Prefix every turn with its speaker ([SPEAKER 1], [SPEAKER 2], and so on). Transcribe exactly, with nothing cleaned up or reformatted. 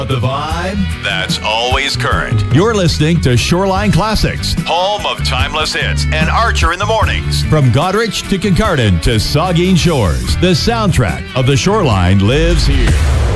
[SPEAKER 1] The vibe
[SPEAKER 2] that's always current.
[SPEAKER 1] You're listening to Shoreline Classics,
[SPEAKER 2] home of timeless hits and Archer in the mornings.
[SPEAKER 1] From Goderich to Kincardine to Saugeen Shores, the soundtrack of the Shoreline lives here.